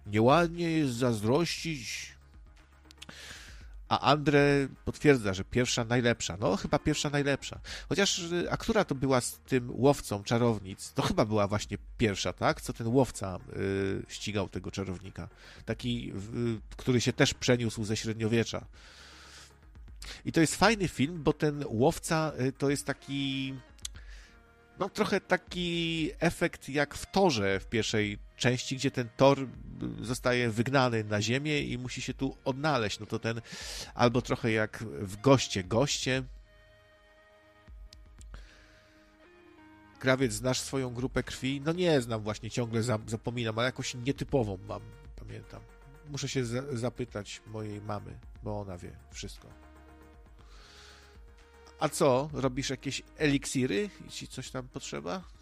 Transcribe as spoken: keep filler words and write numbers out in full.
Nieładnie jest zazdrościć. A Andre potwierdza, że pierwsza najlepsza. No, chyba pierwsza najlepsza. Chociaż, a która to była z tym łowcą czarownic? To chyba była właśnie pierwsza, tak? Co ten łowca y, ścigał tego czarownika. Taki, y, który się też przeniósł ze średniowiecza. I to jest fajny film, bo ten łowca y, to jest taki... No, trochę taki efekt jak w Torze w pierwszej części, gdzie ten Thor zostaje wygnany na ziemię i musi się tu odnaleźć. No to ten, albo trochę jak w Goście. Goście. Krawiec, znasz swoją grupę krwi? No nie znam właśnie, ciągle zapominam, ale jakąś nietypową mam, pamiętam. Muszę się za- zapytać mojej mamy, bo ona wie wszystko. A co? Robisz jakieś eliksiry? Ci coś tam potrzeba?